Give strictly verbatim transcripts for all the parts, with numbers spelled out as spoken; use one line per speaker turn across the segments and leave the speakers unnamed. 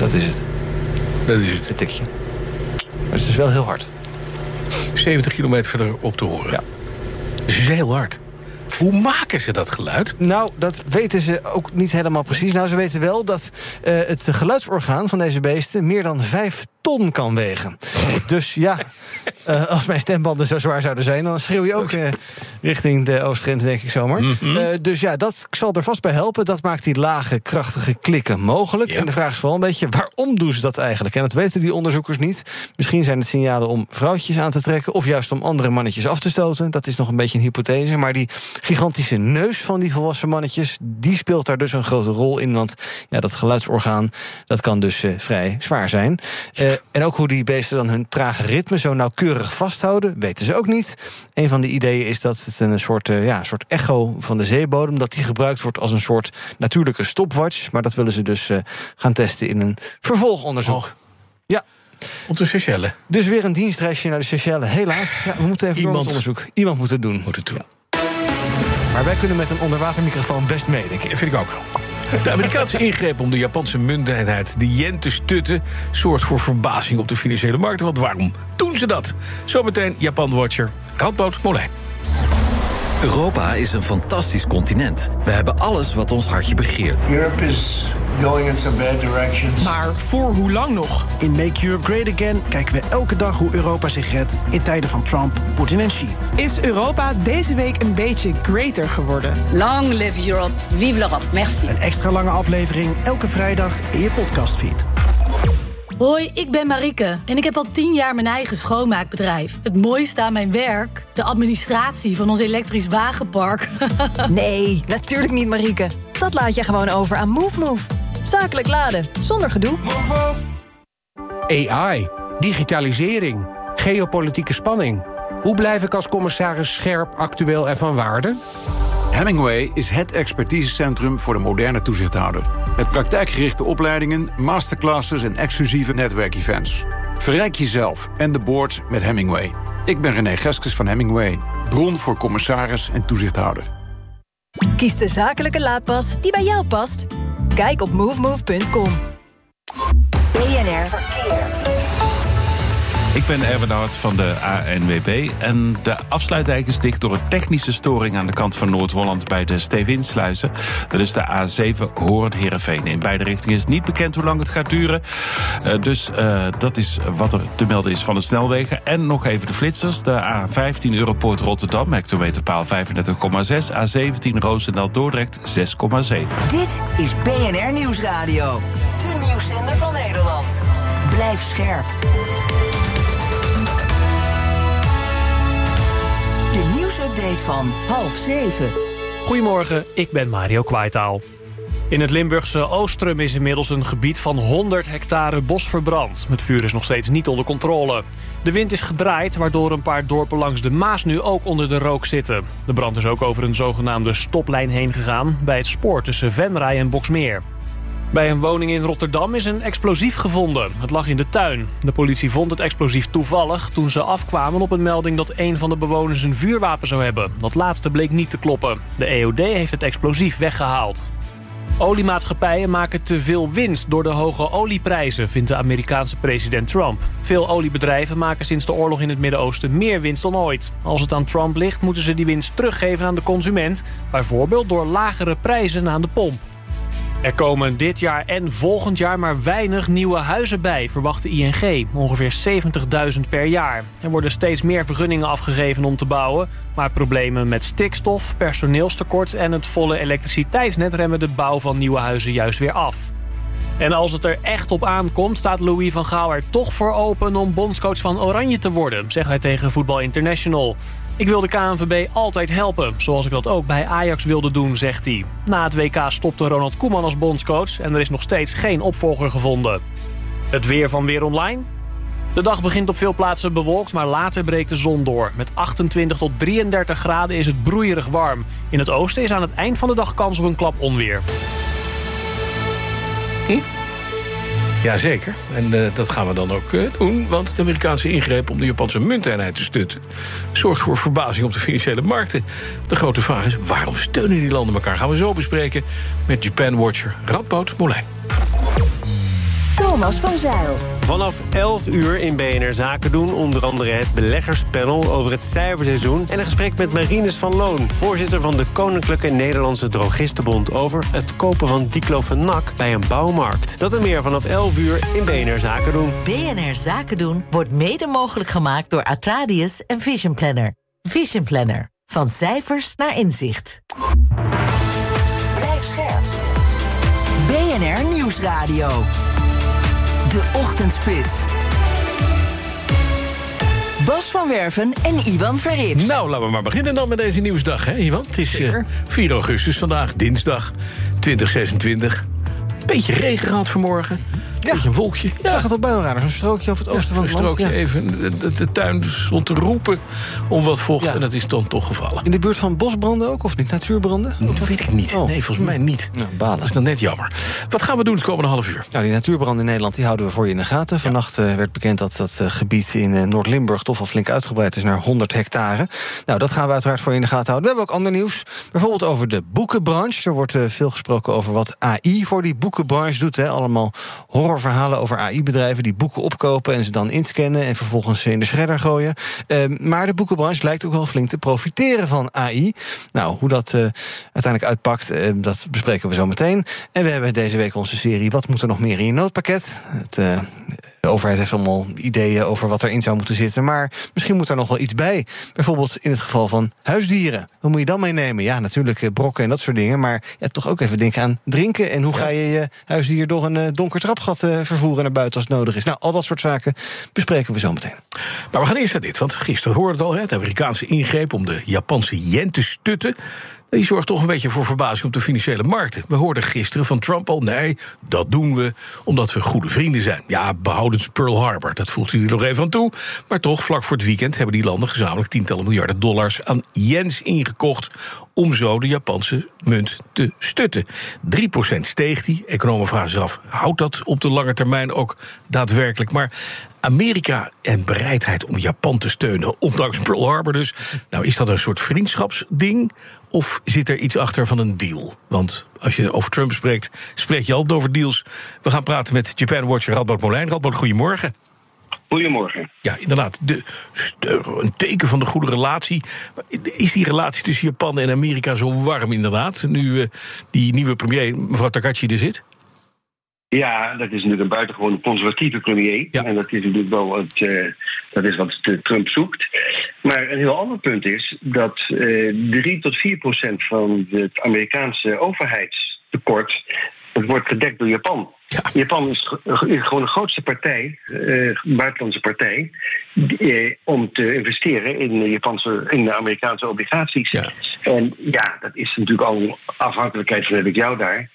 Dat is het.
Dat is het.
Een tikje. Maar het is dus wel heel hard.
zeventig kilometer verder op te horen.
Ja.
Dus het is heel hard. Hoe maken ze dat geluid?
Nou, dat weten ze ook niet helemaal precies. Nou, ze weten wel dat uh, het geluidsorgaan van deze beesten meer dan vijf ton kan wegen. Dus ja, uh, als mijn stembanden zo zwaar zouden zijn, dan schreeuw je ook uh, richting de oostgrens, denk ik zomaar. Mm-hmm. Uh, dus ja, dat zal er vast bij helpen. Dat maakt die lage, krachtige klikken mogelijk. Ja. En de vraag is vooral een beetje, waarom doen ze dat eigenlijk? En dat weten die onderzoekers niet. Misschien zijn het signalen om vrouwtjes aan te trekken, of juist om andere mannetjes af te stoten. Dat is nog een beetje een hypothese. Maar die gigantische neus van die volwassen mannetjes, die speelt daar dus een grote rol in. Want ja, dat geluidsorgaan, dat kan dus uh, vrij zwaar zijn. Uh, en ook hoe die beesten dan hun trage ritme zo nauwkeurig vasthouden, weten ze ook niet. Een van de ideeën is dat het een soort, uh, ja, soort echo van de zeebodem, dat die gebruikt wordt als een soort natuurlijke stopwatch. Maar dat willen ze dus uh, gaan testen in een vervolgonderzoek. Oh. Ja.
Op de Seychelles.
Dus weer een dienstreisje naar de Seychelles. Helaas, ja, we moeten even Iemand, door het onderzoek. Iemand moet het doen.
Moet het doen.
Ja. Maar wij kunnen met een onderwatermicrofoon best mee, denk ik.
Dat vind ik ook. De Amerikaanse ingreep om de Japanse munteenheid, de yen, te stutten zorgt voor verbazing op de financiële markten. Want waarom doen ze dat? Zometeen Japan-watcher Radboud Molijn.
Europa is een fantastisch continent. We hebben alles wat ons hartje begeert.
Europe is going in some bad directions.
Maar voor hoe lang nog?
In Make Europe Great Again kijken we elke dag hoe Europa zich redt in tijden van Trump, Poetin en Xi.
Is Europa deze week een beetje greater geworden?
Long live Europe, vive l'Europe, merci.
Een extra lange aflevering elke vrijdag in je podcastfeed.
Hoi, ik ben Marieke en ik heb al tien jaar mijn eigen schoonmaakbedrijf. Het mooiste aan mijn werk, de administratie van ons elektrisch wagenpark.
Nee, natuurlijk niet, Marieke. Dat laat je gewoon over aan MoveMove. Zakelijk laden, zonder gedoe.
A I, digitalisering, geopolitieke spanning. Hoe blijf ik als commissaris scherp, actueel en van waarde?
Hemingway is het expertisecentrum voor de moderne toezichthouder. Met praktijkgerichte opleidingen, masterclasses en exclusieve netwerkevents. Verrijk jezelf en de board met Hemingway. Ik ben René Geskes van Hemingway, bron voor commissaris en toezichthouder.
Kies de zakelijke laadpas die bij jou past. Kijk op movemove punt com. B N R Verkeer.
Ik ben Erwin Hart van de A N W B. En de afsluitdijk is dicht door een technische storing aan de kant van Noord-Holland bij de Stevinsluizen. Dat is de A zeven Hoorn-Heerenveen. In beide richtingen is niet bekend hoe lang het gaat duren. Uh, dus uh, dat is wat er te melden is van de snelwegen. En nog even de flitsers. De A vijftien Europoort Rotterdam, hectometerpaal vijfendertig komma zes. A zeventien Roosendaal-Dordrecht, zes komma zeven.
Dit is B N R Nieuwsradio. De nieuwszender van Nederland. Blijf scherp. De nieuwsupdate van half zeven.
Goedemorgen, ik ben Mario Kwaitaal. In het Limburgse Oostrum is inmiddels een gebied van honderd hectare bos verbrand. Het vuur is nog steeds niet onder controle. De wind is gedraaid, waardoor een paar dorpen langs de Maas nu ook onder de rook zitten. De brand is ook over een zogenaamde stoplijn heen gegaan bij het spoor tussen Venray en Boxmeer. Bij een woning in Rotterdam is een explosief gevonden. Het lag in de tuin. De politie vond het explosief toevallig toen ze afkwamen op een melding dat een van de bewoners een vuurwapen zou hebben. Dat laatste bleek niet te kloppen. De E O D heeft het explosief weggehaald. Oliemaatschappijen maken te veel winst door de hoge olieprijzen, vindt de Amerikaanse president Trump. Veel oliebedrijven maken sinds de oorlog in het Midden-Oosten meer winst dan ooit. Als het aan Trump ligt, moeten ze die winst teruggeven aan de consument, bijvoorbeeld door lagere prijzen aan de pomp. Er komen dit jaar en volgend jaar maar weinig nieuwe huizen bij, verwacht de I N G. Ongeveer zeventigduizend per jaar. Er worden steeds meer vergunningen afgegeven om te bouwen, maar problemen met stikstof, personeelstekort en het volle elektriciteitsnet remmen de bouw van nieuwe huizen juist weer af. En als het er echt op aankomt, staat Louis van Gaal er toch voor open om bondscoach van Oranje te worden, zegt hij tegen Voetbal International. Ik wil de K N V B altijd helpen, zoals ik dat ook bij Ajax wilde doen, zegt hij. Na het W K stopte Ronald Koeman als bondscoach en er is nog steeds geen opvolger gevonden. Het weer van Weer Online. De dag begint op veel plaatsen bewolkt, maar later breekt de zon door. Met achtentwintig tot drieëndertig graden is het broeierig warm. In het oosten is aan het eind van de dag kans op een klap onweer.
Hm? Jazeker, en uh, dat gaan we dan ook uh, doen, want de Amerikaanse ingreep om de Japanse munteenheid te stutten zorgt voor verbazing op de financiële markten. De grote vraag is, waarom steunen die landen elkaar? Gaan we zo bespreken met Japan-watcher Radboud Molijn.
Thomas van Zijl.
Vanaf elf uur in B N R Zaken doen. Onder andere het beleggerspanel over het cijferseizoen. En een gesprek met Marinus van Loon, voorzitter van de Koninklijke Nederlandse Drogistenbond, over het kopen van diclofenac bij een bouwmarkt. Dat en meer vanaf elf uur in B N R Zaken doen.
B N R Zaken doen wordt mede mogelijk gemaakt door Atradius en Vision Planner. Vision Planner. Van cijfers naar inzicht.
Blijf scherp. B N R Nieuwsradio. De Ochtendspits. Bas van Werven en Iwan Verrips.
Nou, laten we maar beginnen dan met deze nieuwsdag, hè, Iwan? Het is uh, vier augustus vandaag, dinsdag twintig zesentwintig. Beetje regen gehad vanmorgen.
Ja,
beetje een wolkje.
Ja. Zag het al buienradar, zo'n strookje over het oosten
ja,
van het land.
Een strookje
ja.
even. De, de tuin stond te roepen om wat vocht
ja.
en dat is dan toch gevallen.
In de buurt van bosbranden ook, of niet? Natuurbranden?
Dat weet ik niet.
Oh.
Nee, volgens mij niet.
Nou, balen.
Dat is dan net jammer. Wat gaan we doen het komende half uur?
Nou, die natuurbranden in Nederland die houden we voor je in de gaten. Vannacht uh, werd bekend dat dat uh, gebied in uh, Noord-Limburg toch al flink uitgebreid is naar honderd hectare. Nou, dat gaan we uiteraard voor je in de gaten houden. We hebben ook ander nieuws. Bijvoorbeeld over de boekenbranche. Er wordt uh, veel gesproken over wat A I voor die boekenbranche doet. Hè. Allemaal horrorverhalen over A I-bedrijven die boeken opkopen en ze dan inscannen en vervolgens in de shredder gooien. Uh, maar de boekenbranche lijkt ook wel flink te profiteren van A I. Nou, hoe dat uh, uiteindelijk uitpakt, uh, dat bespreken we zo meteen. En we hebben deze week onze serie Wat moet er nog meer in je noodpakket? Het, uh, de overheid heeft allemaal ideeën over wat erin zou moeten zitten, maar misschien moet er nog wel iets bij. Bijvoorbeeld in het geval van huisdieren. Wat moet je dan meenemen? Ja, natuurlijk uh, brokken en dat soort dingen, maar ja, toch ook even denken aan drinken. En hoe ga je je huisdier door een uh, donker trapgat uh, vervoeren naar buiten als het nodig is? Nou, al dat soort zaken bespreken we zo meteen.
Maar we gaan eerst naar dit, want gisteren hoorde het al, hè, de Amerikaanse ingreep om de Japanse yen te stutten. Die zorgt toch een beetje voor verbazing op de financiële markten. We hoorden gisteren van Trump al, nee, dat doen we omdat we goede vrienden zijn. Ja, behoudens Pearl Harbor, dat voelt hij er nog even aan toe. Maar toch, vlak voor het weekend hebben die landen gezamenlijk tientallen miljarden dollars aan yens ingekocht om zo de Japanse munt te stutten. drie procent steeg die. Economen vragen zich af, houdt dat op de lange termijn ook daadwerkelijk? Maar Amerika en bereidheid om Japan te steunen, ondanks Pearl Harbor dus. Nou, is dat een soort vriendschapsding? Of zit er iets achter van een deal? Want als je over Trump spreekt, spreek je altijd over deals. We gaan praten met Japan Watcher Radboud Molijn. Radboud, goedemorgen.
Goedemorgen.
Ja, inderdaad. De, een teken van de goede relatie. Is die relatie tussen Japan en Amerika zo warm inderdaad? Nu uh, die nieuwe premier, mevrouw Takachi, er zit?
Ja, dat is natuurlijk een buitengewoon conservatieve premier. Ja. En dat is natuurlijk wel het, uh, dat is wat Trump zoekt. Maar een heel ander punt is dat uh, drie tot vier procent van het Amerikaanse overheidstekort, dat wordt gedekt door Japan. Ja. Japan is, is gewoon de grootste partij, uh, buitenlandse partij, uh, om te investeren in de, Japanse, in de Amerikaanse obligaties. Ja. En ja, dat is natuurlijk al afhankelijkheid van heb ik jou daar.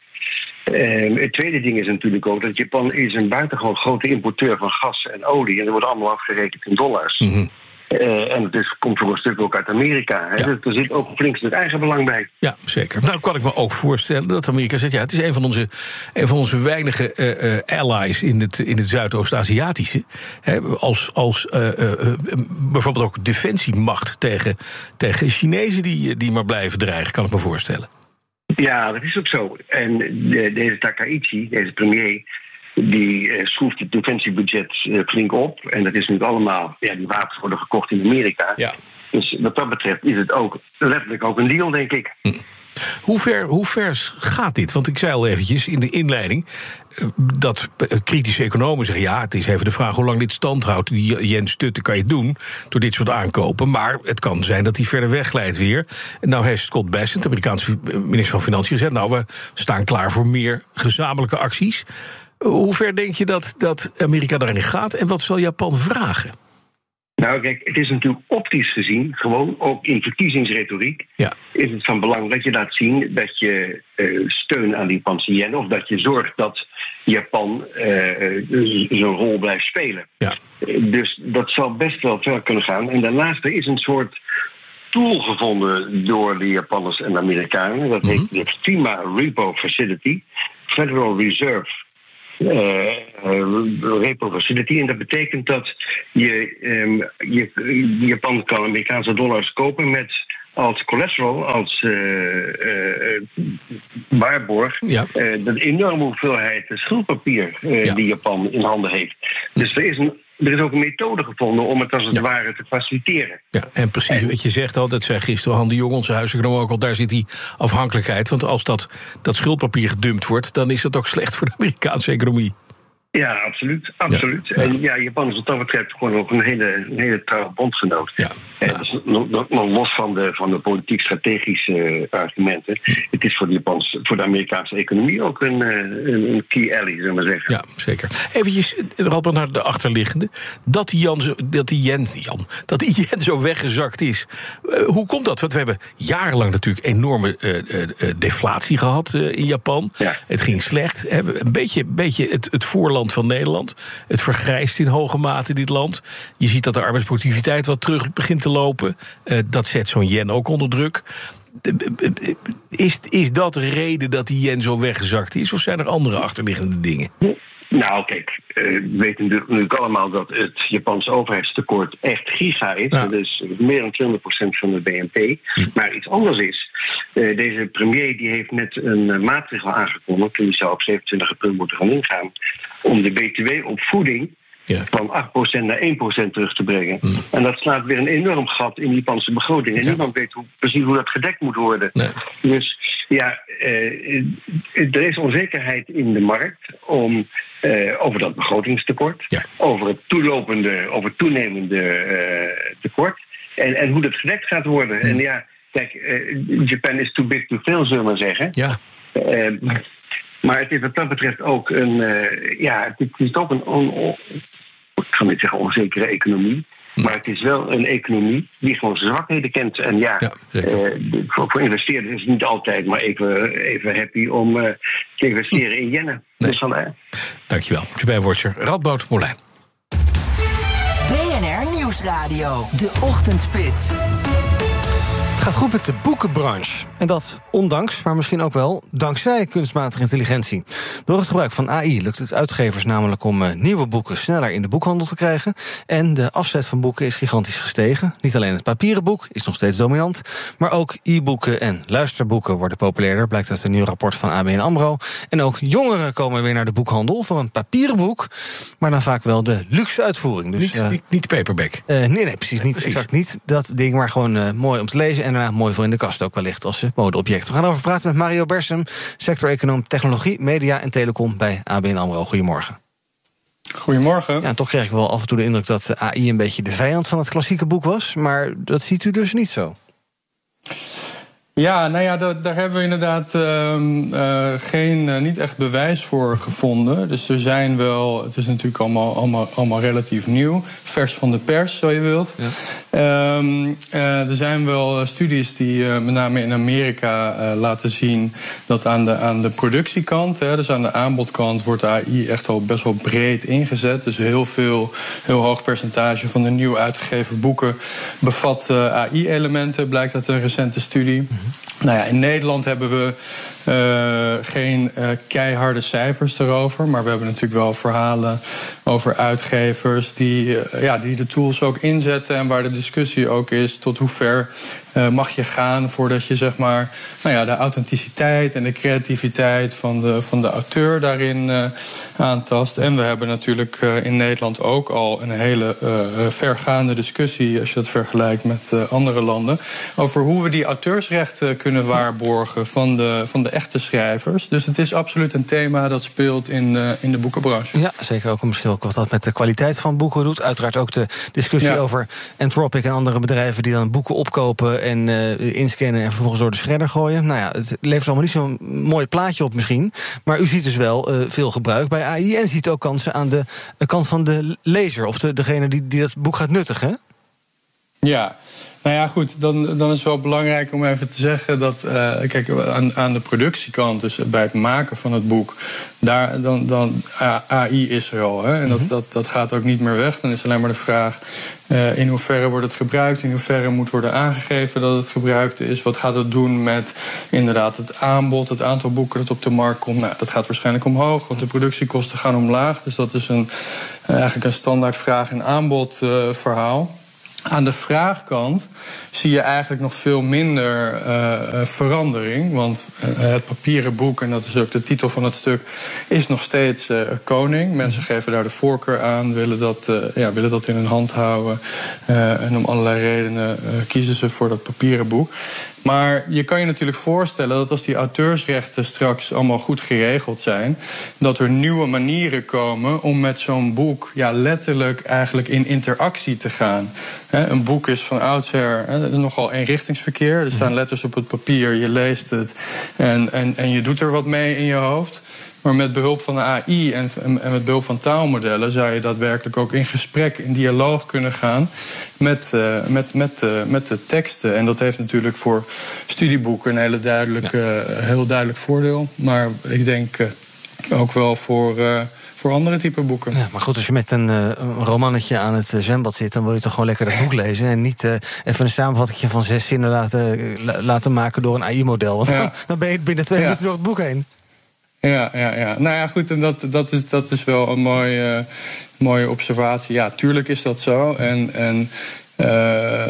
Uh, het tweede ding is natuurlijk ook dat Japan is een buitengewoon grote importeur van gas en olie. En dat wordt allemaal afgerekend in dollars. Mm-hmm. Uh, en het komt voor een stuk ook uit Amerika. Ja. Dus er zit ook flink stuk eigen belang bij.
Ja, zeker. Nou kan ik me ook voorstellen dat Amerika zegt, ja, het is een van onze, een van onze weinige uh, uh, allies in het, in het Zuidoost-Aziatische. Hè, als als uh, uh, bijvoorbeeld ook defensiemacht tegen, tegen Chinezen die, die maar blijven dreigen, kan ik me voorstellen.
Ja, dat is ook zo. En de, deze Takaichi, deze premier, die uh, schroeft het defensiebudget uh, flink op. En dat is nu allemaal, ja, die wapens worden gekocht in Amerika. Ja. Dus wat dat betreft is het ook letterlijk ook een deal, denk ik.
Hm. Hoe ver, hoe ver gaat dit? Want ik zei al eventjes in de inleiding dat kritische economen zeggen, ja, het is even de vraag hoe lang dit stand houdt. Die yen stutten kan je doen door dit soort aankopen. Maar het kan zijn dat die verder wegglijdt weer. Nou heeft Scott Bessent, de Amerikaanse minister van Financiën, gezegd, nou, we staan klaar voor meer gezamenlijke acties. Hoe ver denk je dat, dat Amerika daarin gaat en wat zal Japan vragen?
Nou, kijk, het is natuurlijk optisch gezien, gewoon ook in verkiezingsretoriek, ja. is het van belang dat je laat zien dat je uh, steun aan de Japanse yen, of dat je zorgt dat Japan uh, zo'n rol blijft spelen. Ja. Uh, dus dat zal best wel ver kunnen gaan. En daarnaast er is een soort tool gevonden door de Japanners en de Amerikanen. Dat mm-hmm. heet de FEMA Repo Facility, Federal Reserve Uh, uh, repo facility. En dat betekent dat je, um, je Japan kan Amerikaanse dollars kopen met als collateral, als uh, uh, waarborg, ja. uh, de enorme hoeveelheid schuldpapier uh, ja. die Japan in handen heeft. Dus er is, een, er is ook een methode gevonden om het als het ja. ware te faciliteren.
Ja, en precies en, wat je zegt al, dat zei gisteren Han de Jong, onze huiseconoom ook al, daar zit die afhankelijkheid. Want als dat, dat schuldpapier gedumpt wordt, dan is dat ook slecht voor de Amerikaanse economie.
Ja, absoluut. absoluut. Ja, ja. En ja, Japan is wat dat betreft gewoon ook een hele, een hele trouwe bondgenoot. Ja, ja. En dus, nog, nog los van de, van de politiek-strategische argumenten. Het is voor de, Japans, voor de Amerikaanse economie ook een, een, een key ally, zullen we maar zeggen.
Ja, zeker. Eventjes, Radboud, naar de achterliggende. Dat die, Jan, dat die yen, Jan, dat die yen zo weggezakt is. Uh, hoe komt dat? Want we hebben jarenlang natuurlijk enorme uh, uh, deflatie gehad uh, in Japan. Ja. Het ging slecht. Hè? Een beetje, beetje het, het voorland van Nederland. Het vergrijst in hoge mate dit land. Je ziet dat de arbeidsproductiviteit wat terug begint te lopen. Uh, dat zet zo'n yen ook onder druk. Is, is dat de reden dat die yen zo weggezakt is? Of zijn er andere achterliggende dingen?
Nou, kijk, we weten natuurlijk allemaal dat het Japanse overheidstekort echt giga is. Ja. Dus meer dan tweehonderd procent van de B N P. Hm. Maar iets anders is, deze premier die heeft net een maatregel aangekondigd, en die zou op zevenentwintig april moeten gaan ingaan, om de B T W op voeding ja. van acht procent naar één procent terug te brengen. Hm. En dat slaat weer een enorm gat in de Japanse begroting. En ja. niemand weet hoe, precies hoe dat gedekt moet worden. Nee. Dus ja, eh, er is onzekerheid in de markt om, eh, over dat begrotingstekort, ja. over het toelopende, over het toenemende eh, tekort en, en hoe dat gedekt gaat worden. Hm. En ja, kijk, uh, Japan is too big to fail, zullen we maar zeggen. Ja. Uh, maar het is wat dat betreft ook een, uh, ja, het is ook een, on, on, ik ga niet zeggen onzekere economie. Maar het is wel een economie die gewoon zwakheden kent. En ja, ja uh, voor, voor investeerders is het niet altijd maar even, even happy om uh, te investeren in jennen. Nee. Dus van, uh,
Dankjewel. Japan-watcher Radboud Mollijn.
B N R Nieuwsradio, de Ochtendspits.
Het gaat goed met de boekenbranche. En dat ondanks, maar misschien ook wel dankzij kunstmatige intelligentie. Door het gebruik van A I lukt het uitgevers namelijk om uh, nieuwe boeken sneller in de boekhandel te krijgen. En de afzet van boeken is gigantisch gestegen. Niet alleen het papieren boek is nog steeds dominant, maar ook e-boeken en luisterboeken worden populairder, blijkt uit een nieuw rapport van A B N AMRO. En ook jongeren komen weer naar de boekhandel voor een papieren boek, maar dan vaak wel de luxe uitvoering. Dus,
niet, uh, niet, niet paperback.
Uh, nee, nee, precies. Niet, precies. Exact niet dat ding, maar gewoon uh, mooi om te lezen en daarna mooi voor in de kast ook wellicht als modeobject. We gaan erover praten met Mario Bersem, sector-econoom technologie, media en telecom bij A B N AMRO. Goedemorgen.
Goedemorgen.
Ja, en toch kreeg ik wel af en toe de indruk dat A I een beetje de vijand van het klassieke boek was, maar dat ziet u dus niet zo.
Ja, nou ja, daar, daar hebben we inderdaad uh, uh, geen, uh, niet echt bewijs voor gevonden. Dus er zijn wel, het is natuurlijk allemaal, allemaal, allemaal relatief nieuw, vers van de pers, zo je wilt. Ja. Um, uh, er zijn wel studies die uh, met name in Amerika uh, laten zien dat aan de, aan de productiekant, hè, dus aan de aanbodkant, wordt A I echt al best wel breed ingezet. Dus heel veel, heel hoog percentage van de nieuw uitgegeven boeken bevat uh, A I-elementen, blijkt uit een recente studie. Mm-hmm. Nou ja, in Nederland hebben we uh, geen uh, keiharde cijfers erover, maar we hebben natuurlijk wel verhalen over uitgevers die, uh, ja, die de tools ook inzetten en waar de discussie ook is tot hoe ver uh, mag je gaan voordat je zeg maar, nou ja, de authenticiteit en de creativiteit van de, van de auteur daarin uh, aantast. En we hebben natuurlijk uh, in Nederland ook al een hele uh, vergaande discussie, als je dat vergelijkt met uh, andere landen, over hoe we die auteursrechten kunnen waarborgen van de, van de echte schrijvers. Dus het is absoluut een thema dat speelt in, uh, in de boekenbranche.
Ja, zeker ook misschien ook wat dat met de kwaliteit van boeken doet. Uiteraard ook de discussie ja. over Anthropic en andere bedrijven die dan boeken opkopen en uh, inscannen en vervolgens door de shredder gooien. Nou ja, het levert allemaal niet zo'n mooi plaatje op misschien. Maar u ziet dus wel uh, veel gebruik bij A I en ziet ook kansen aan de uh, kant van de lezer of de, degene die, die dat boek gaat nuttigen.
Ja. Nou ja, goed, dan, dan is het wel belangrijk om even te zeggen dat, uh, kijk, aan, aan de productiekant, dus bij het maken van het boek, daar, dan, dan A I is er al. Hè, en dat, dat, dat gaat ook niet meer weg. Dan is alleen maar de vraag, uh, in hoeverre wordt het gebruikt, in hoeverre moet worden aangegeven dat het gebruikt is. Wat gaat het doen met inderdaad het aanbod, het aantal boeken dat op de markt komt. Nou, dat gaat waarschijnlijk omhoog, want de productiekosten gaan omlaag. Dus dat is een, eigenlijk een standaard vraag- en aanbodverhaal. Uh, Aan de vraagkant zie je eigenlijk nog veel minder uh, verandering. Want uh, het papieren boek, en dat is ook de titel van het stuk, is nog steeds uh, koning. Mensen geven daar de voorkeur aan, willen dat, uh, ja, willen dat in hun hand houden. Uh, en om allerlei redenen uh, kiezen ze voor dat papieren boek. Maar je kan je natuurlijk voorstellen dat als die auteursrechten straks allemaal goed geregeld zijn, dat er nieuwe manieren komen om met zo'n boek ja, letterlijk eigenlijk in interactie te gaan. He, een boek is van oudsher he, nogal eenrichtingsverkeer. Er staan letters op het papier, je leest het en, en, en je doet er wat mee in je hoofd. Maar met behulp van de A I en, en met behulp van taalmodellen zou je daadwerkelijk ook in gesprek, in dialoog kunnen gaan met, uh, met, met, uh, met de teksten. En dat heeft natuurlijk voor studieboeken een hele duidelijke, ja. uh, heel duidelijk voordeel. Maar ik denk uh, ook wel voor, uh, voor andere type boeken.
Ja, maar goed, als je met een, uh, een romannetje aan het zwembad zit, dan wil je toch gewoon lekker dat boek lezen en niet uh, even een samenvatting van zes zinnen laten, uh, laten maken door een A I-model. Want ja. dan, dan ben je binnen twee ja. minuten door het boek heen.
Ja, ja, ja. Nou ja, goed, en dat, dat, is, dat is wel een mooie, uh, mooie observatie. Ja, tuurlijk is dat zo. En, en uh,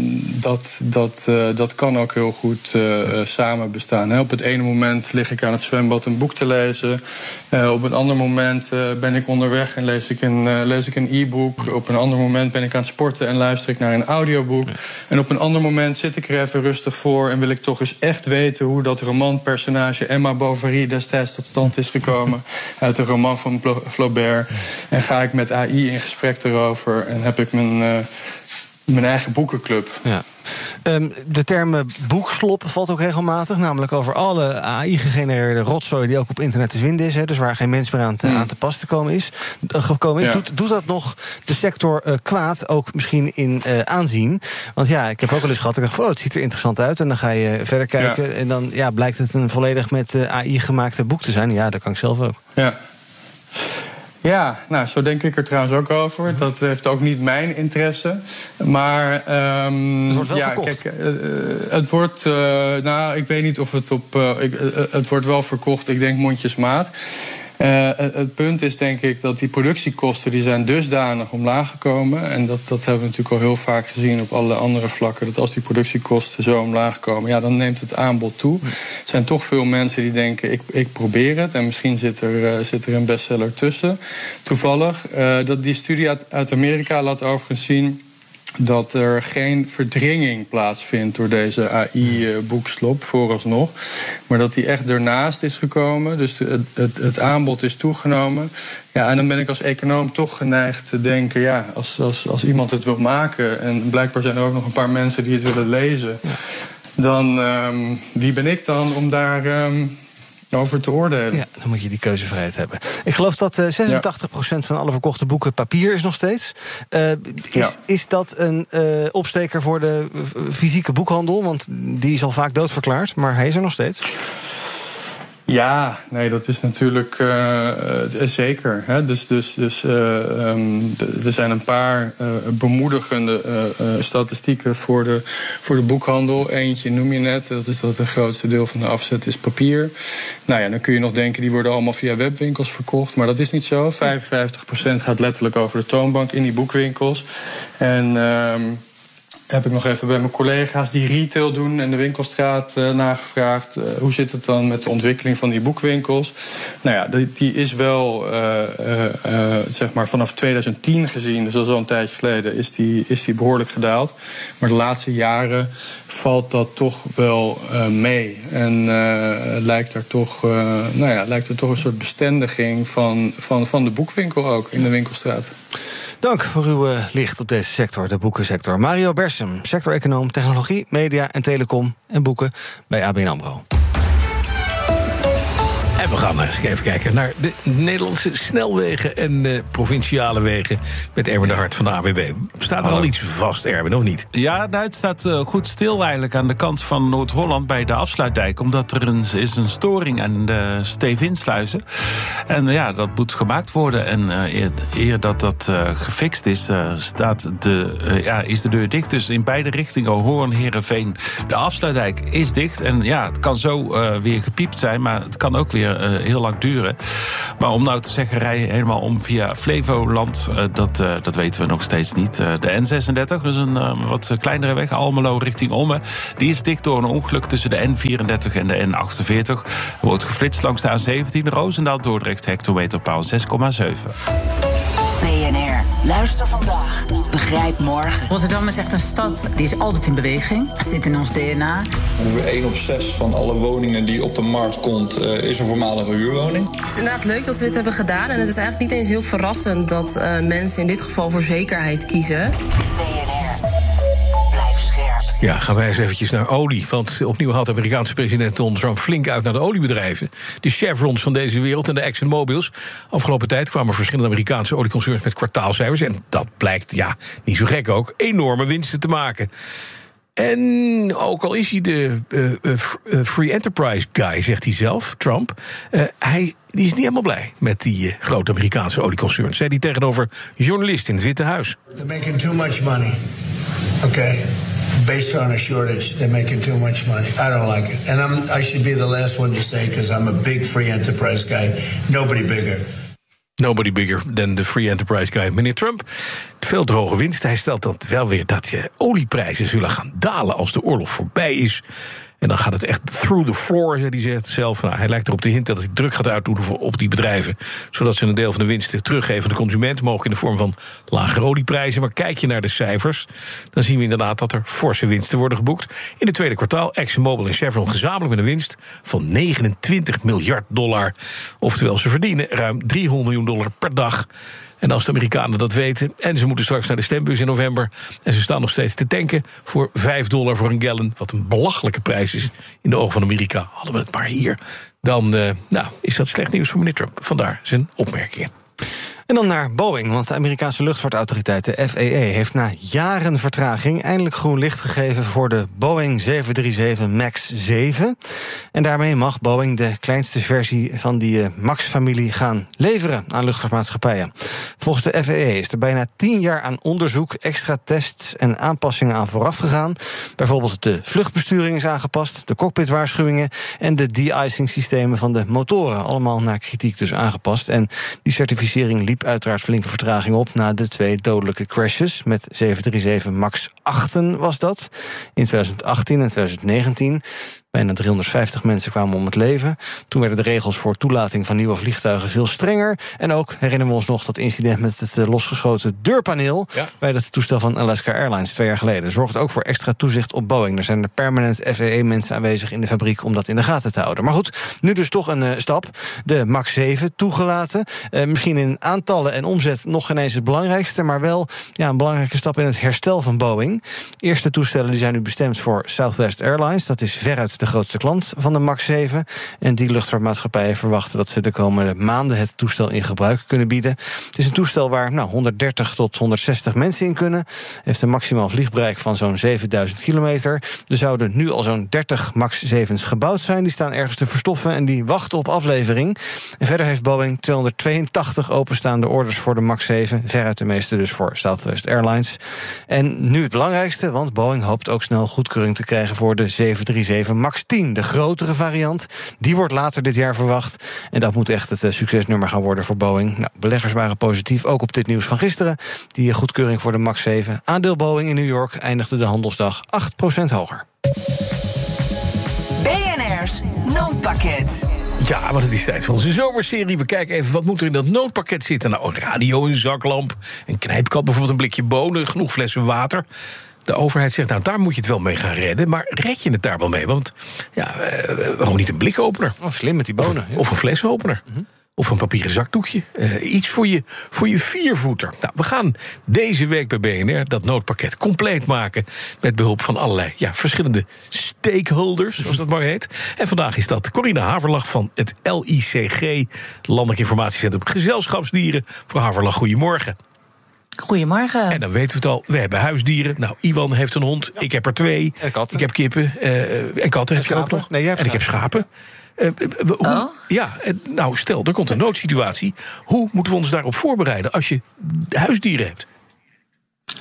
dat, dat, uh, dat kan ook heel goed uh, samen bestaan. Hè. Op het ene moment lig ik aan het zwembad een boek te lezen. Uh, op een ander moment uh, ben ik onderweg en lees ik een, uh, lees ik een e-book. Op een ander moment ben ik aan het sporten en luister ik naar een audioboek. En op een ander moment zit ik er even rustig voor en wil ik toch eens echt weten hoe dat romanpersonage Emma Bovary destijds tot stand is gekomen uit de roman van Flaubert. En ga ik met A I in gesprek erover en heb ik mijn, uh, mijn eigen boekenclub.
Ja. Um, de term boekslop valt ook regelmatig, namelijk over alle A I-gegenereerde rotzooi die ook op internet te vinden is, he, dus waar geen mens meer aan te, mm. aan te pas te komen is. Gekomen is. Ja. Doet, doet dat nog de sector uh, kwaad, ook misschien in uh, aanzien? Want ja, ik heb ook wel eens gehad, ik dacht, oh, het ziet er interessant uit, en dan ga je verder kijken, ja. en dan ja, blijkt het een volledig met uh, A I gemaakte boek te zijn. Ja, dat kan ik zelf ook.
Ja. Ja, nou, zo denk ik er trouwens ook over. Dat heeft ook niet mijn interesse. Maar um,
het wordt wel
ja,
verkocht.
Kijk, uh, het wordt, uh, nou, ik weet niet of het op, uh, ik, uh, het wordt wel verkocht. Ik denk mondjesmaat. Uh, het punt is denk ik dat die productiekosten die zijn dusdanig omlaag gekomen. En dat, dat hebben we natuurlijk al heel vaak gezien op alle andere vlakken. Dat als die productiekosten zo omlaag komen, ja, dan neemt het aanbod toe. Er zijn toch veel mensen die denken, ik, ik probeer het. En misschien zit er, uh, zit er een bestseller tussen. Toevallig, uh, dat die studie uit, uit Amerika laat overigens zien dat er geen verdringing plaatsvindt door deze A I-boekslop, vooralsnog. Maar dat die echt ernaast is gekomen. Dus het, het, het aanbod is toegenomen. Ja, en dan ben ik als econoom toch geneigd te denken, ja, als, als, als iemand het wil maken, en blijkbaar zijn er ook nog een paar mensen die het willen lezen, dan um, wie ben ik dan om daar Um, over te oordelen.
Ja, dan moet je die keuzevrijheid hebben. Ik geloof dat uh, zesentachtig procent ja. van alle verkochte boeken papier is nog steeds. Uh, is, ja. is dat een uh, opsteker voor de uh, fysieke boekhandel? Want die is al vaak doodverklaard, maar hij is er nog steeds.
Ja, nee, dat is natuurlijk uh, uh, zeker. Hè. Dus, dus, dus uh, um, d- er zijn een paar uh, bemoedigende uh, uh, statistieken voor de, voor de boekhandel. Eentje noem je net, dat is dat het grootste deel van de afzet is papier. Nou ja, dan kun je nog denken, die worden allemaal via webwinkels verkocht. Maar dat is niet zo. vijfenvijftig procent gaat letterlijk over de toonbank in die boekwinkels. En Um, heb ik nog even bij mijn collega's die retail doen en de winkelstraat uh, nagevraagd. Uh, hoe zit het dan met de ontwikkeling van die boekwinkels? Nou ja, die, die is wel, uh, uh, uh, zeg maar, vanaf twintig tien gezien, dus dat is al een tijdje geleden, is die, is die behoorlijk gedaald. Maar de laatste jaren valt dat toch wel uh, mee. En uh, lijkt er toch, uh, nou ja, lijkt er toch een soort bestendiging van, van, van de boekwinkel ook in de winkelstraat.
Dank voor uw uh, licht op deze sector, de boekensector. Mario Bersem, sector-econoom technologie, media en telecom en boeken bij A B N AMRO.
En we gaan eens even kijken naar de Nederlandse snelwegen en uh, provinciale wegen met Erwin de Hart van de A W B. Staat er Hallo. al iets vast, Erwin, of niet?
Ja, nou, het staat uh, goed stil eigenlijk aan de kant van Noord-Holland bij de afsluitdijk. Omdat er een, is een storing aan de Stevinsluizen. En uh, ja, dat moet gemaakt worden. En uh, eer, eer dat dat uh, gefixt is, uh, staat de, uh, ja, is de deur dicht. Dus in beide richtingen, Hoorn, Heerenveen, de afsluitdijk is dicht. En ja, het kan zo uh, weer gepiept zijn, maar het kan ook weer uh, heel lang duren. Maar om nou te zeggen, rij je helemaal om via Flevoland, uh, dat, uh, dat weten we nog steeds niet. Uh, de N zesendertig, dus een uh, wat kleinere weg, Almelo richting Ommen, die is dicht door een ongeluk tussen de N vierendertig en de N achtenveertig. Er wordt geflitst langs de A zeventien, Roosendaal-Dordrecht, hectometerpaal zes komma zeven.
B N R. Luister vandaag. Begrijp morgen.
Rotterdam is echt een stad die is altijd in beweging. Het zit in ons D N A.
Ongeveer één op zes van alle woningen die op de markt komt, uh, is een voormalige huurwoning.
Het is inderdaad leuk dat we dit hebben gedaan. En het is eigenlijk niet eens heel verrassend dat uh, mensen in dit geval voor zekerheid kiezen.
Ja, gaan wij eens eventjes naar olie. Want opnieuw haalt de Amerikaanse president Donald Trump flink uit naar de oliebedrijven. De Chevrons van deze wereld en de ExxonMobils. Afgelopen tijd kwamen verschillende Amerikaanse olieconcerns met kwartaalcijfers. En dat blijkt, ja, niet zo gek ook, enorme winsten te maken. En ook al is hij de uh, uh, free enterprise guy, zegt hij zelf, Trump, Uh, hij die is niet helemaal blij met die uh, grote Amerikaanse olieconcerns. Zei hij tegenover journalisten in het Witte Huis.
They're making too much money. Okay. Based on a shortage, they're making too much money. I don't like it. And I'm, I should be the last one to say, because I'm a big free enterprise guy. Nobody bigger.
Nobody bigger than the free enterprise guy. Meneer Trump, veel te hoge winst. Hij stelt dan wel weer dat je olieprijzen zullen gaan dalen als de oorlog voorbij is. En dan gaat het echt through the floor, zei hij zegt zelf. Nou, hij lijkt erop te hinten dat hij druk gaat uitoefenen op die bedrijven, zodat ze een deel van de winsten teruggeven aan de consument, mogelijk in de vorm van lagere olieprijzen. Maar kijk je naar de cijfers, dan zien we inderdaad dat er forse winsten worden geboekt. In het tweede kwartaal ExxonMobil en Chevron gezamenlijk met een winst van negenentwintig miljard dollar. Oftewel, ze verdienen ruim driehonderd miljoen dollar per dag. En als de Amerikanen dat weten, en ze moeten straks naar de stembus in november, en ze staan nog steeds te tanken voor vijf dollar voor een gallon, wat een belachelijke prijs is in de ogen van Amerika, hadden we het maar hier, dan uh, nou, is dat slecht nieuws voor meneer Trump. Vandaar zijn opmerkingen.
En dan naar Boeing, want de Amerikaanse luchtvaartautoriteit, de F A A, heeft na jaren vertraging eindelijk groen licht gegeven voor de Boeing zeven drie zeven MAX zeven. En daarmee mag Boeing de kleinste versie van die MAX-familie gaan leveren aan luchtvaartmaatschappijen. Volgens de F A A is er bijna tien jaar aan onderzoek, extra tests en aanpassingen aan vooraf gegaan. Bijvoorbeeld de vluchtbesturing is aangepast, de cockpitwaarschuwingen en de de-icing systemen van de motoren. Allemaal naar kritiek dus aangepast. En die certificering liep uiteraard flinke vertraging op na de twee dodelijke crashes. Met zeven drie zeven MAX achten was dat, in twintig achttien en twintig negentien. Bijna driehonderdvijftig mensen kwamen om het leven. Toen werden de regels voor toelating van nieuwe vliegtuigen veel strenger. En ook herinneren we ons nog dat incident met het losgeschoten deurpaneel, ja, bij het toestel van Alaska Airlines twee jaar geleden. Zorgt ook voor extra toezicht op Boeing. Er zijn er permanent F A A-mensen aanwezig in de fabriek om dat in de gaten te houden. Maar goed, nu dus toch een uh, stap. De MAX zeven toegelaten. Uh, misschien in aantallen en omzet nog geen eens het belangrijkste, maar wel ja, een belangrijke stap in het herstel van Boeing. Eerste toestellen die zijn nu bestemd voor Southwest Airlines. Dat is veruit de grootste klant van de MAX zeven. En die luchtvaartmaatschappijen verwachten dat ze de komende maanden het toestel in gebruik kunnen bieden. Het is een toestel waar nou, honderddertig tot honderdzestig mensen in kunnen. Heeft een maximaal vliegbereik van zo'n zevenduizend kilometer. Er zouden nu al zo'n dertig MAX zevens gebouwd zijn. Die staan ergens te verstoffen en die wachten op aflevering. En verder heeft Boeing tweehonderdtweeëntachtig openstaande orders voor de MAX zeven. Veruit de meeste dus voor Southwest Airlines. En nu het belangrijkste, want Boeing hoopt ook snel goedkeuring te krijgen voor de zeven drie zeven MAX tien, de grotere variant. Die wordt later dit jaar verwacht. En dat moet echt het uh, succesnummer gaan worden voor Boeing. Nou, beleggers waren positief, ook op dit nieuws van gisteren. Die goedkeuring voor de MAX zeven. Aandeel Boeing in New York eindigde de handelsdag acht procent hoger.
B N R's Noodpakket.
Ja, want het is tijd voor onze zomerserie. We kijken even, wat moet er in dat noodpakket zitten? Nou, een radio, een zaklamp, een knijpkat, bijvoorbeeld een blikje bonen, genoeg flessen water. De overheid zegt, nou, daar moet je het wel mee gaan redden. Maar red je het daar wel mee? Want, ja, uh, waarom niet een blikopener?
Oh, slim met die bonen.
Of, ja. of een flesopener. Mm-hmm. Of een papieren zakdoekje. Uh, iets voor je, voor je viervoeter. Nou, we gaan deze week bij B N R dat noodpakket compleet maken met behulp van allerlei ja, verschillende stakeholders, zoals dat maar heet. En vandaag is dat Corina Haverlag van het L I C G, Landelijk Informatiecentrum Gezelschapsdieren. Mevrouw Haverlag, goedemorgen.
Goedemorgen.
En dan weten we het al, we hebben huisdieren. Nou, Iwan heeft een hond, ja. Ik heb er twee. En katten. Ik heb kippen uh, en katten. En heb je ook nog. Nee, jij hebt en ik heb schapen. Uh, hoe, oh? Ja, nou stel, er komt een noodsituatie. Hoe moeten we ons daarop voorbereiden als je huisdieren hebt?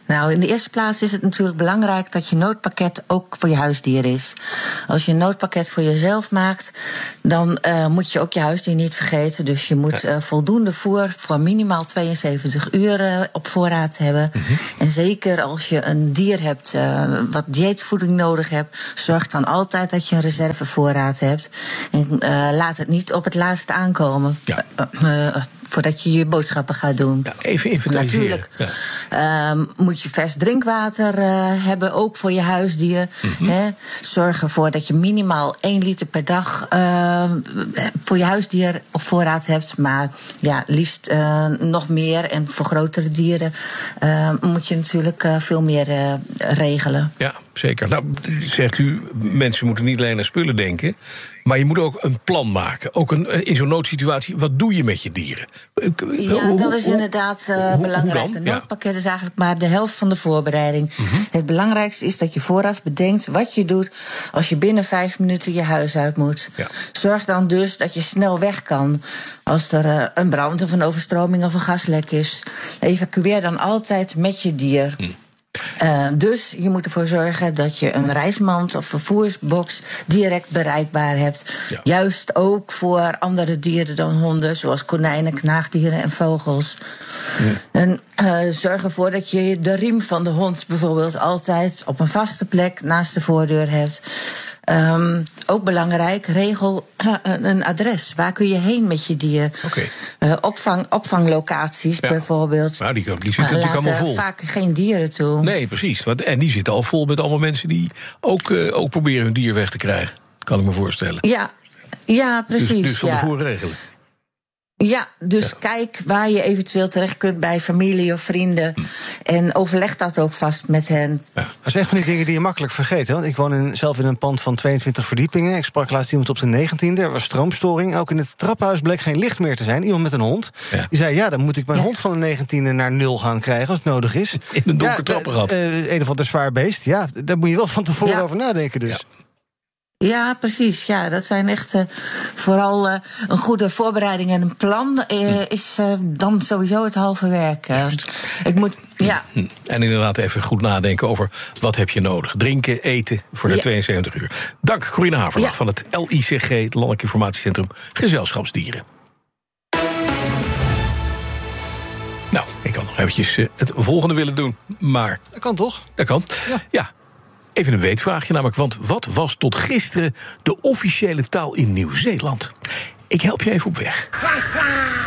Nou, in de eerste plaats is het natuurlijk belangrijk dat je noodpakket ook voor je huisdier is. Als je een noodpakket voor jezelf maakt, dan uh, moet je ook je huisdier niet vergeten. Dus je moet uh, voldoende voer voor minimaal tweeënzeventig uur uh, op voorraad hebben. Mm-hmm. En zeker als je een dier hebt uh, wat dieetvoeding nodig hebt, zorg dan altijd dat je een reservevoorraad hebt. En uh, laat het niet op het laatste aankomen. Ja. Uh, uh, Voordat je je boodschappen gaat doen.
Ja, even inventariseren.
Natuurlijk ja. uh, moet je vers drinkwater uh, hebben, ook voor je huisdier. Mm-hmm. Hè. Zorg ervoor dat je minimaal één liter per dag uh, voor je huisdier op voorraad hebt. Maar ja, liefst uh, nog meer. En voor grotere dieren uh, moet je natuurlijk uh, veel meer uh, regelen.
Ja, zeker. Nou, zegt u, mensen moeten niet alleen aan spullen denken, maar je moet ook een plan maken. Ook een, in zo'n noodsituatie, wat doe je met je dieren?
Ja, dat is inderdaad uh,
hoe,
belangrijk. Een noodpakket is eigenlijk maar de helft van de voorbereiding. Mm-hmm. Het belangrijkste is dat je vooraf bedenkt wat je doet als je binnen vijf minuten je huis uit moet. Ja. Zorg dan dus dat je snel weg kan als er uh, een brand of een overstroming of een gaslek is. Evacueer dan altijd met je dier. Mm. Uh, dus je moet ervoor zorgen dat je een reismand of vervoersbox direct bereikbaar hebt. Ja. Juist ook voor andere dieren dan honden, zoals konijnen, knaagdieren en vogels. Ja. En uh, zorg ervoor dat je de riem van de hond bijvoorbeeld altijd op een vaste plek naast de voordeur hebt. Um, ook belangrijk, regel uh, een adres. Waar kun je heen met je dier?
Okay.
Uh, opvang, opvanglocaties ja. bijvoorbeeld.
Nou, die, die zitten uh, natuurlijk allemaal vol.
Vaak geen dieren toe.
Nee, precies. En die zitten al vol met allemaal mensen die ook, uh, ook proberen hun dier weg te krijgen. Kan ik me voorstellen.
Ja, ja precies.
Dus, dus van
ja.
tevoren regelen.
Ja, dus ja. kijk waar je eventueel terecht kunt bij familie of vrienden. Hm. En overleg dat ook vast met hen.
Ja. Dat is echt van die dingen die je makkelijk vergeet. Hè? Want ik woon in, zelf in een pand van tweeëntwintig verdiepingen. Ik sprak laatst iemand op de negentiende. Er was stroomstoring. Ook in het trappenhuis bleek geen licht meer te zijn. Iemand met een hond. Ja. Die zei, ja, dan moet ik mijn ja. hond van de negentiende naar nul gaan krijgen als het nodig is.
In een donker ja, trappengat.
Uh, een of ander zwaar beest. Ja, daar moet je wel van tevoren ja. over nadenken dus.
Ja. Ja, precies. Ja, dat zijn echt uh, vooral uh, een goede voorbereiding en een plan uh, is uh, dan sowieso het halve werk. Uh. Ik moet, ja.
En inderdaad even goed nadenken over wat heb je nodig. Drinken, eten voor de ja. tweeënzeventig uur. Dank, Corine Haverlag ja. van het L I C G, het Landelijk Informatiecentrum Gezelschapsdieren. Nou, ik kan nog eventjes uh, het volgende willen doen, maar...
Dat kan toch?
Dat kan, ja. ja. Even een weetvraagje namelijk, want wat was tot gisteren de officiële taal in Nieuw-Zeeland? Ik help je even op weg.